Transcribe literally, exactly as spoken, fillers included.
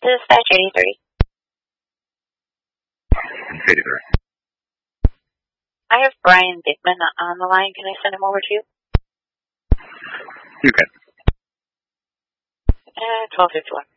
Dispatch eighty-three. eighty-three. I have Brian Dickman on the line. Can I send him over to you? You can. Uh, twelve fifty-one.